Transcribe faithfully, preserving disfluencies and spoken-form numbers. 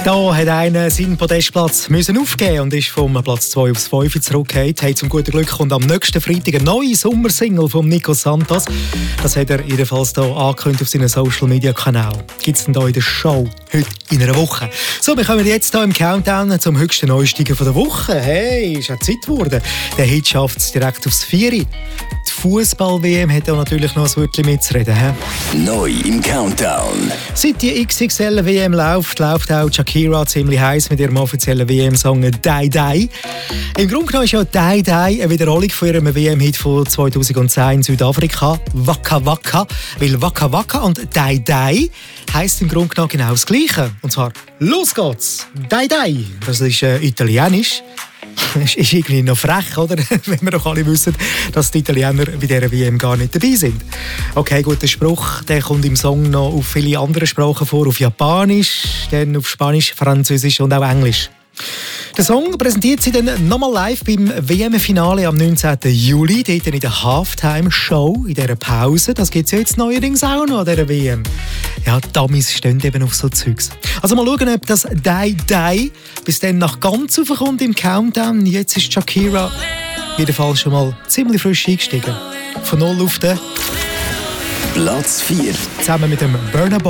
Da hat einer seinen Podestplatz müssen aufgeben und ist vom Platz zwei aufs fünf zurückgefallen. Hey, zum guten Glück kommt am nächsten Freitag eine neue Sommersingle von Nico Santos. Das hat er jedenfalls hier angekündigt auf seinem Social-Media-Kanal. Gibt es denn hier in der Show heute in einer Woche? So, wir kommen jetzt hier im Countdown zum höchsten Neusteiger der Woche. Hey, ist ja Zeit geworden. Der Hit schafft es direkt aufs Vieri. Die Fußball-W M hat auch natürlich noch ein Wörtchen mitzureden. He? Neu im Countdown. Seit die X X L-W M läuft, läuft auch Shakira ziemlich heiß mit ihrem offiziellen W M-Song «Die Die». Im Grunde genommen ist ja «Die Die» eine Wiederholung von ihrem W M-Hit von zweitausendzehn in Südafrika, «Waka Waka». Weil «Waka Waka» und «Die Die» heisst im Grunde genommen genau das Gleiche. Und zwar «Los geht's! Die Die!» Das ist äh, italienisch. Das ist irgendwie noch frech, oder? Wenn wir doch alle wissen, dass die Italiener bei dieser W M gar nicht dabei sind. Okay, gut, der Spruch der kommt im Song noch auf viele andere Sprachen vor. Auf Japanisch, dann auf Spanisch, Französisch und auch Englisch. Der Song präsentiert sie dann nochmal live beim W M-Finale am neunzehnten Juli, dort in der Halftime-Show, in dieser Pause. Das gibt es ja jetzt neuerdings auch noch an dieser W M. Ja, die Dummies stehen eben auf so Zeugs. Also mal schauen, ob das «Die Die» bis dann nach ganz raufkommt im Countdown. Jetzt ist Shakira jedenfalls schon mal ziemlich frisch eingestiegen. Von null auf den Platz vier. Zusammen mit dem Burna Boy.